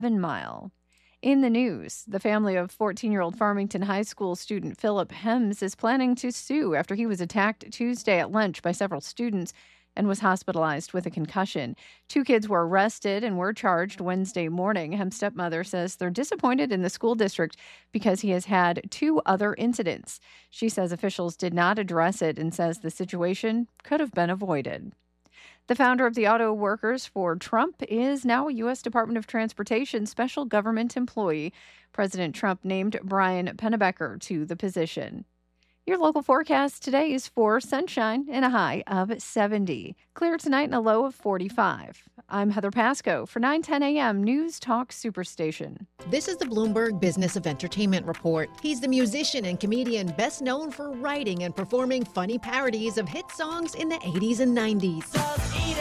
Mile. In the news, the family of 14-year-old Farmington High School student Philip Hems is planning to sue after he was attacked Tuesday at lunch by several students and was hospitalized with a concussion. 2 kids were arrested and were charged Wednesday morning. Hem's stepmother says they're disappointed in the school district because he has had 2 other incidents. She says officials did not address it and says the situation could have been avoided. The founder of the Auto Workers for Trump is now a U.S. Department of Transportation special government employee. President Trump named Brian Pennebecker to the position. Your local forecast today is for sunshine and a high of 70. Clear tonight and a low of 45. I'm Heather Pasco for 9:10 a.m. News Talk Superstation. This is the Bloomberg Business of Entertainment Report. He's the musician and comedian best known for writing and performing funny parodies of hit songs in the 80s and 90s. Just eat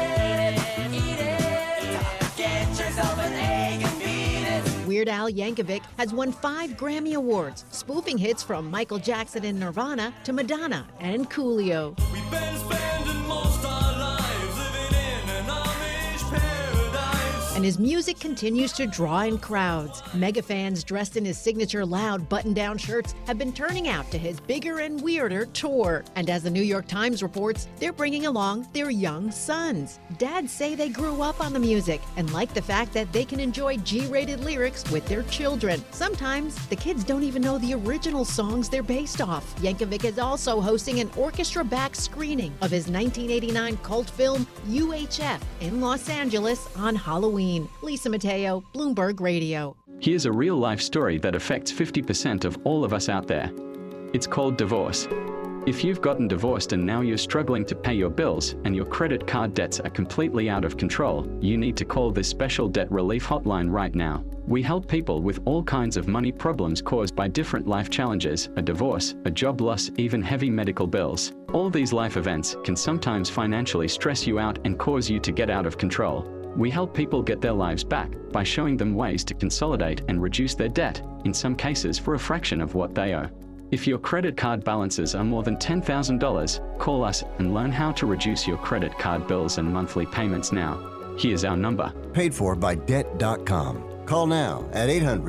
it, get yourself an egg and feed it. Weird Al Yankovic has won 5 Grammy Awards, spoofing hits from Michael Jackson and Nirvana to Madonna and Coolio. We've been spending most our lives living in an Amish paradise. And his music continues to draw in crowds. Mega fans dressed in his signature loud button-down shirts have been turning out to his Bigger and Weirder tour. And as the New York Times reports, they're bringing along their young sons. Dads say they grew up on the music and like the fact that they can enjoy G-rated lyrics with their children. Sometimes the kids don't even know the original songs they're based off. Yankovic is also hosting an orchestra-backed screening of his 1989 cult film UHF in Los Angeles on Halloween. Lisa Mateo, Bloomberg Radio. Here's a real-life story that affects 50% of all of us out there. It's called divorce. If you've gotten divorced and now you're struggling to pay your bills and your credit card debts are completely out of control, you need to call this special debt relief hotline right now. We help people with all kinds of money problems caused by different life challenges, a divorce, a job loss, even heavy medical bills. All these life events can sometimes financially stress you out and cause you to get out of control. We help people get their lives back by showing them ways to consolidate and reduce their debt, in some cases for a fraction of what they owe. If your credit card balances are more than $10,000, call us and learn how to reduce your credit card bills and monthly payments now. Here's our number. Paid for by Debt.com. Call now at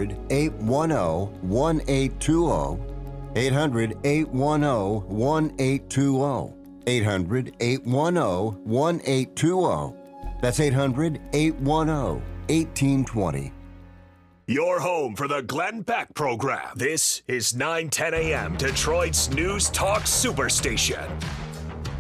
800-810-1820. 800-810-1820. 800-810-1820. That's 800-810-1820. Your home for the Glenn Beck program. This is 9:10 a.m. Detroit's News Talk Superstation.